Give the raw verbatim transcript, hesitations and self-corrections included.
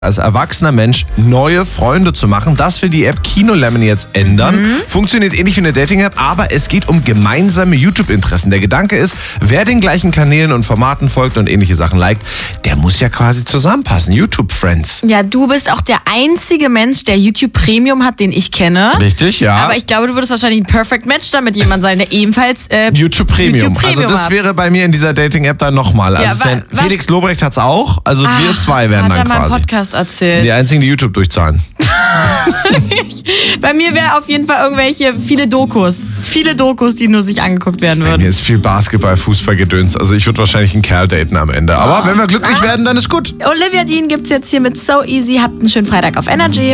als erwachsener Mensch neue Freunde zu machen. Das will die App Kino Lemon jetzt ändern. Mhm. Funktioniert ähnlich wie eine Dating-App, aber es geht um gemeinsame YouTube-Interessen. Der Gedanke ist, wer den gleichen Kanälen und Formaten folgt und ähnliche Sachen liked, der muss ja quasi zusammenpassen. YouTube-Friends. Ja, du bist auch der einzige Mensch, der YouTube Premium hat, den ich kenne. Richtig, ja. Aber ich glaube, du würdest wahrscheinlich ein Perfect Match damit jemand sein, der ebenfalls äh, YouTube Premium. YouTube Premium also das hat. wäre bei mir in dieser Dating-App dann nochmal. Also Ja, es ist ja, wa- Felix Lobrecht hat's auch. Also Ah, wir zwei werden hat dann er mal im quasi Podcast erzählt. die einzigen, die YouTube durchzahlen. Bei mir wäre auf jeden Fall irgendwelche, viele Dokus. Viele Dokus, die nur sich angeguckt werden Bei würden. mir ist viel Basketball, Fußball gedöns. Also ich würde wahrscheinlich einen Kerl daten am Ende. Aber wenn wir glücklich werden, dann ist gut. Olivia Dean gibt's jetzt hier mit So Easy. Habt einen schönen Freitag auf Energy.